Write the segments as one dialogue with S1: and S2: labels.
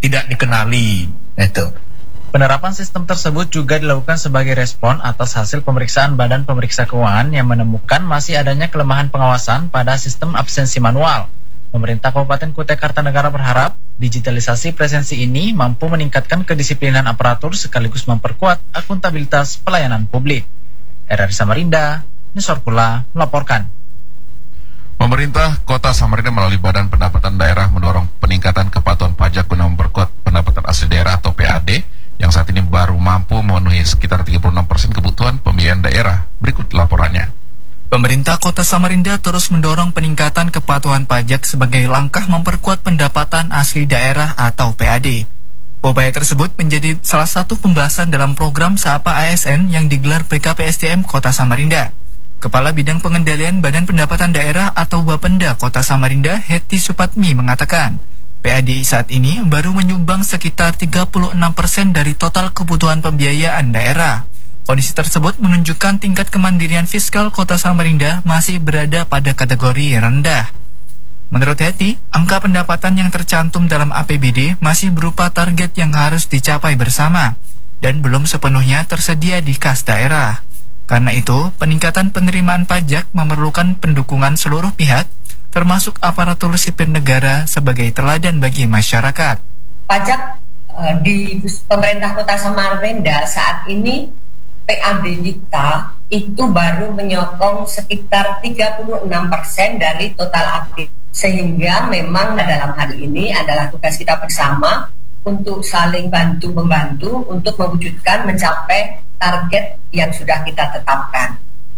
S1: tidak dikenali. Itu. Penerapan sistem tersebut juga dilakukan sebagai respon atas hasil pemeriksaan Badan Pemeriksa Keuangan yang menemukan masih adanya kelemahan pengawasan pada sistem absensi manual. Pemerintah Kabupaten Kutai Kartanegara berharap digitalisasi presensi ini mampu meningkatkan kedisiplinan aparatur sekaligus memperkuat akuntabilitas pelayanan publik. RRI Samarinda, Nesorkula melaporkan.
S2: Pemerintah Kota Samarinda melalui Badan Pendapatan Daerah mendorong peningkatan kepatuhan pajak guna memperkuat pendapatan asli daerah atau PAD yang saat ini baru mampu memenuhi sekitar 36% kebutuhan pembiayaan daerah. Berikut laporannya.
S3: Pemerintah Kota Samarinda terus mendorong peningkatan kepatuhan pajak sebagai langkah memperkuat pendapatan asli daerah atau PAD. Upaya tersebut menjadi salah satu pembahasan dalam program Sapa ASN yang digelar BKPSDM Kota Samarinda. Kepala Bidang Pengendalian Badan Pendapatan Daerah atau Bapenda Kota Samarinda, Heti Supatmi mengatakan, PAD saat ini baru menyumbang sekitar 36% dari total kebutuhan pembiayaan daerah. Kondisi tersebut menunjukkan tingkat kemandirian fiskal Kota Samarinda masih berada pada kategori rendah. Menurut Heti, angka pendapatan yang tercantum dalam APBD masih berupa target yang harus dicapai bersama dan belum sepenuhnya tersedia di kas daerah. Karena itu, peningkatan penerimaan pajak memerlukan pendukungan seluruh pihak, termasuk aparatur sipil negara sebagai teladan bagi masyarakat.
S4: Pajak di pemerintah Kota Samarinda saat ini PAD kita itu baru menyokong sekitar 36% dari total aktif. Sehingga memang dalam hal ini adalah tugas kita bersama untuk saling bantu-membantu untuk mewujudkan mencapai target yang sudah kita tetapkan.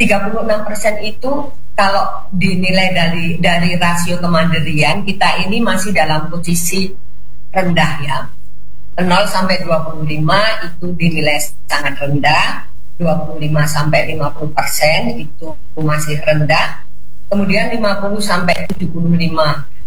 S4: 36% itu kalau dinilai dari rasio kemandirian kita ini masih dalam posisi rendah ya. 0 sampai 25 itu dinilai sangat rendah, 25 sampai 50% itu masih rendah, kemudian 50 sampai 75